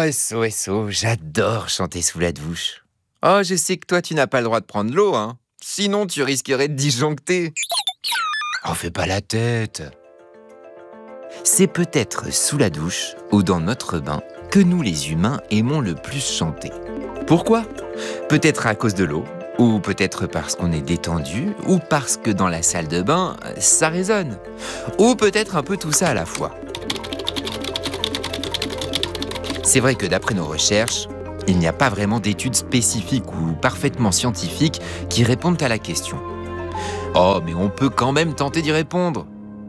SO, j'adore chanter sous la douche. Oh, je sais que toi, tu n'as pas le droit de prendre l'eau, hein. Sinon, tu risquerais de disjoncter. Oh, fais pas la tête. C'est peut-être sous la douche ou dans notre bain que nous, les humains, aimons le plus chanter. Pourquoi ? Peut-être à cause de l'eau, ou peut-être parce qu'on est détendu, ou parce que dans la salle de bain, ça résonne. Ou peut-être un peu tout ça à la fois. C'est vrai que d'après nos recherches, il n'y a pas vraiment d'études spécifiques ou parfaitement scientifiques qui répondent à la question. Oh, mais on peut quand même tenter d'y répondre.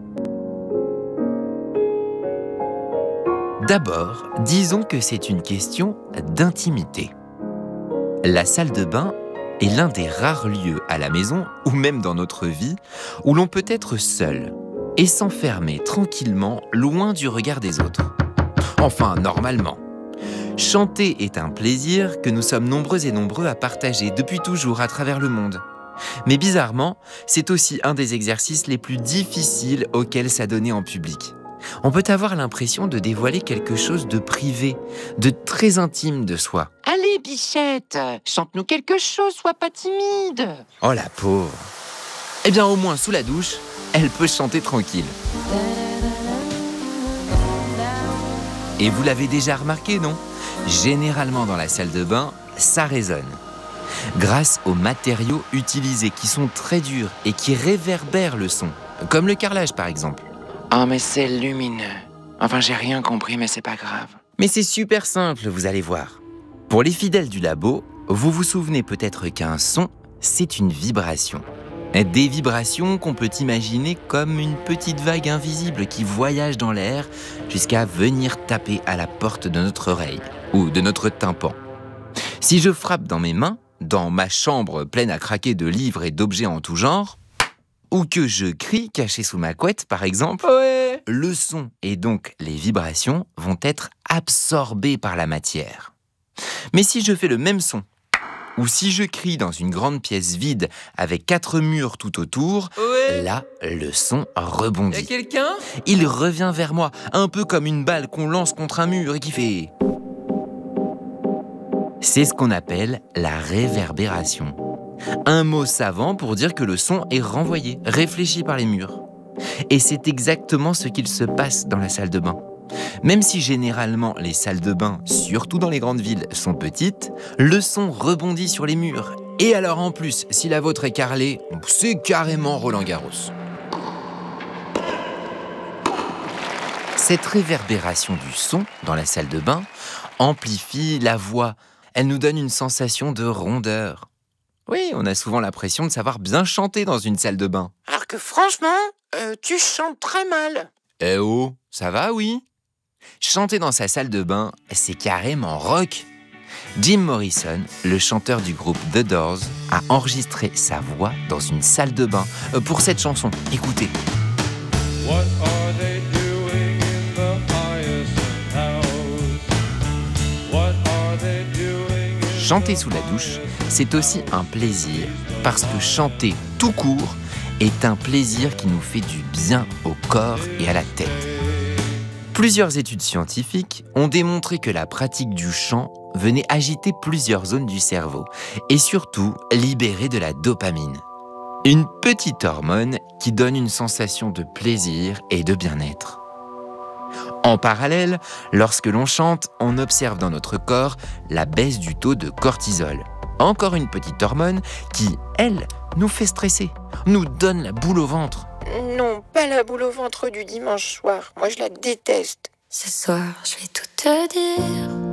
D'abord, disons que c'est une question d'intimité. La salle de bain est l'un des rares lieux à la maison, ou même dans notre vie, où l'on peut être seul et s'enfermer tranquillement loin du regard des autres. Enfin, normalement. Chanter est un plaisir que nous sommes nombreux et nombreux à partager depuis toujours à travers le monde. Mais bizarrement, c'est aussi un des exercices les plus difficiles auxquels s'adonner en public. On peut avoir l'impression de dévoiler quelque chose de privé, de très intime de soi. Allez, Bichette, chante-nous quelque chose, sois pas timide. Oh la pauvre. Eh bien au moins sous la douche, elle peut chanter tranquille. Et vous l'avez déjà remarqué, non ? Généralement dans la salle de bain, ça résonne. Grâce aux matériaux utilisés qui sont très durs et qui réverbèrent le son, comme le carrelage par exemple. Ah, mais c'est lumineux. Enfin, j'ai rien compris, mais c'est pas grave. Mais c'est super simple, vous allez voir. Pour les fidèles du labo, vous vous souvenez peut-être qu'un son, c'est une vibration. Des vibrations qu'on peut imaginer comme une petite vague invisible qui voyage dans l'air jusqu'à venir taper à la porte de notre oreille ou de notre tympan. Si je frappe dans mes mains, dans ma chambre pleine à craquer de livres et d'objets en tout genre, ou que je crie caché sous ma couette par exemple, ouais, le son et donc les vibrations vont être absorbés par la matière. Mais si je fais le même son, ou si je crie dans une grande pièce vide avec 4 murs tout autour, ouais, là, le son rebondit. Y'a quelqu'un ? Il revient vers moi, un peu comme une balle qu'on lance contre un mur et qui fait... C'est ce qu'on appelle la réverbération. Un mot savant pour dire que le son est renvoyé, réfléchi par les murs. Et c'est exactement ce qu'il se passe dans la salle de bain. Même si généralement les salles de bain, surtout dans les grandes villes, sont petites, le son rebondit sur les murs. Et alors en plus, si la vôtre est carrelée, c'est carrément Roland-Garros. Cette réverbération du son dans la salle de bain amplifie la voix. Elle nous donne une sensation de rondeur. Oui, on a souvent l'impression de savoir bien chanter dans une salle de bain. Alors que franchement, tu chantes très mal. Eh oh, ça va, oui ? Chanter dans sa salle de bain, c'est carrément rock. Jim Morrison, le chanteur du groupe The Doors, a enregistré sa voix dans une salle de bain pour cette chanson. Écoutez. What are they doing in the Hyacinth house? What are they doing in Chanter sous la douche, c'est aussi un plaisir, parce que chanter tout court est un plaisir qui nous fait du bien au corps et à la tête. Plusieurs études scientifiques ont démontré que la pratique du chant venait agiter plusieurs zones du cerveau et surtout libérer de la dopamine. Une petite hormone qui donne une sensation de plaisir et de bien-être. En parallèle, lorsque l'on chante, on observe dans notre corps la baisse du taux de cortisol. Encore une petite hormone qui, elle, nous fait stresser, nous donne la boule au ventre. Non, pas la boule au ventre du dimanche soir. Moi, je la déteste. Ce soir, je vais tout te dire.